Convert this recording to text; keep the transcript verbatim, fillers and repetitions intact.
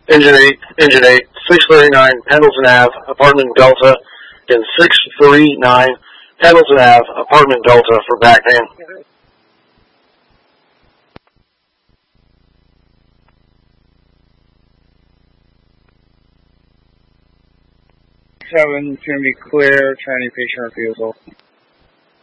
Engine eight, Engine eight, six thirty-nine Pendleton Ave, Apartment Delta, and six thirty-nine Pendleton Ave, Apartment Delta for back pain. Seven, it's going to be clear, tranny patient refusal.